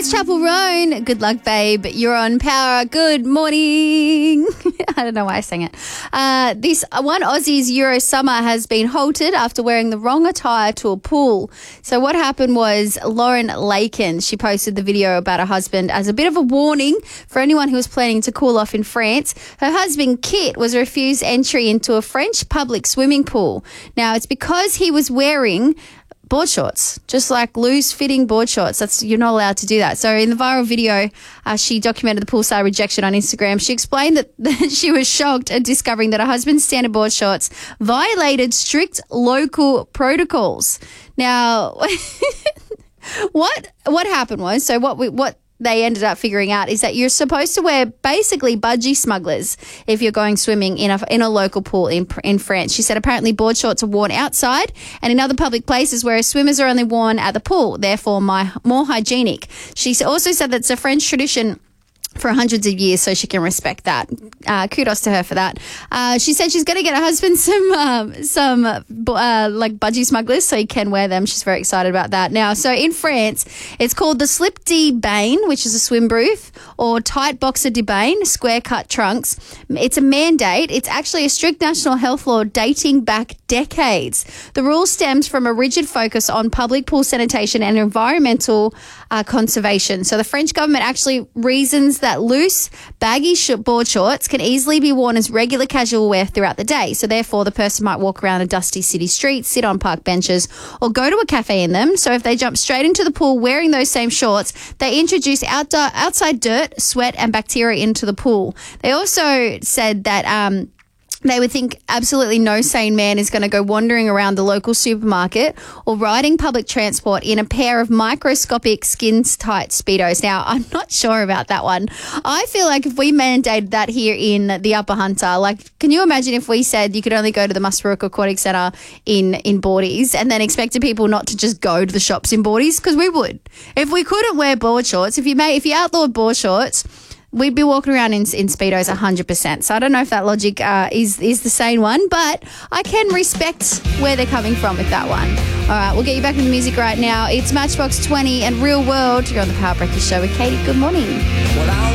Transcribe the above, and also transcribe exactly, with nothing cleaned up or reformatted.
It's Chapel Roan. Good luck, babe. You're on Power. Good morning. I don't know why I sang it. Uh, this one Aussie's Euro summer has been halted after wearing the wrong attire to a pool. So what happened was Lauren Lakin, she posted the video about her husband as a bit of a warning for anyone who was planning to cool off in France. Her husband, Kit, was refused entry into a French public swimming pool. Now, it's because he was wearing board shorts, just like loose-fitting board shorts. That's you're not allowed to do that. So in the viral video, uh, she documented the poolside rejection on Instagram. She explained that, that she was shocked at discovering that her husband's standard board shorts violated strict local protocols. Now, what what happened was, so what we, what they ended up figuring out is that you're supposed to wear basically budgie smugglers if you're going swimming in a in a local pool in in France. She said apparently board shorts are worn outside and in other public places, whereas swimmers are only worn at the pool, therefore my, more hygienic. She also said that it's a French tradition for hundreds of years, so she can respect that. Uh, kudos to her for that. Uh, she said she's going to get her husband some um, some uh, like budgie smugglers so he can wear them. She's very excited about that. Now, so in France, it's called the Slip de Bain, which is a swim booth, or tight boxer de bain, square cut trunks. It's a mandate. It's actually a strict national health law dating back decades. The rule stems from a rigid focus on public pool sanitation and environmental uh, conservation. So the French government actually reasons that loose, baggy board shorts can easily be worn as regular casual wear throughout the day. So therefore, the person might walk around a dusty city street, sit on park benches, or go to a cafe in them. So if they jump straight into the pool wearing those same shorts, they introduce outdoor, outside dirt, sweat, and bacteria into the pool. They also said that um, they would think absolutely no sane man is going to go wandering around the local supermarket or riding public transport in a pair of microscopic skin-tight Speedos. Now, I'm not sure about that one. I feel like if we mandated that here in the Upper Hunter, like, can you imagine if we said you could only go to the Muswellbrook Aquatic Centre in, in boardies and then expected people not to just go to the shops in boardies? Because we would. If we couldn't wear board shorts, if you made, if you outlawed board shorts, we'd be walking around in, in Speedos one hundred percent. So I don't know if that logic uh, is, is the same one, but I can respect where they're coming from with that one. All right, we'll get you back in the music right now. It's Matchbox twenty and Real World. You're on the Power Breakfast Show with Katie. Good morning.